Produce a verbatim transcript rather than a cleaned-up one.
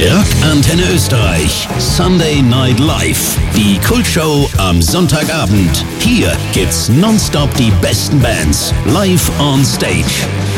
Rock Antenne Österreich. Sunday Night Live. Die Kultshow am Sonntagabend. Hier gibt's nonstop die besten Bands live on stage.